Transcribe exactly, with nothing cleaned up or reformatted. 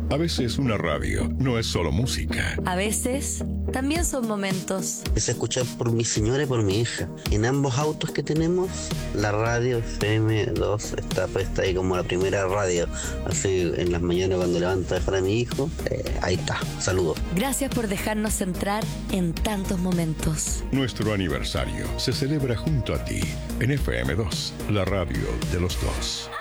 A veces una radio no es solo música. A veces también son momentos. Es escuchar por mi señora y por mi hija. En ambos autos que tenemos, la radio F M dos está puesta ahí como la primera radio. Así en las mañanas cuando levanto a dejar a mi hijo, eh, ahí está. Saludos. Gracias por dejarnos entrar en tantos momentos. Nuestro aniversario se celebra junto a ti en F M dos, la radio de los dos.